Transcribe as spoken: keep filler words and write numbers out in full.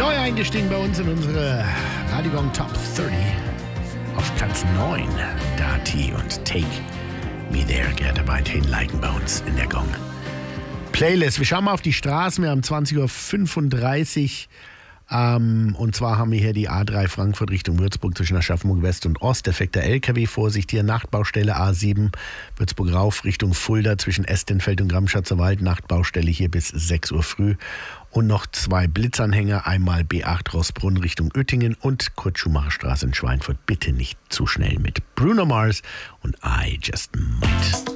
Neu eingestiegen bei uns in unsere Radiogong Top dreißig. Auf Platz neun, Dati und Take Me There. Gerne dabei hinliken bei uns in der Gong Playlist. Wir schauen mal auf die Straßen. Wir haben zwanzig Uhr fünfunddreißig. Ähm, und zwar haben wir hier die A drei Frankfurt Richtung Würzburg zwischen Aschaffenburg West und Ost. Defekter L K W, Vorsicht hier, Nachtbaustelle A sieben, Würzburg rauf Richtung Fulda zwischen Estenfeld und Gramschatzer Wald. Nachtbaustelle hier bis sechs Uhr früh. Und noch zwei Blitzanhänger, einmal B acht Rossbrunn Richtung Oettingen und Kurt-Schumacher-Straße in Schweinfurt. Bitte nicht zu schnell mit Bruno Mars und I Just Might.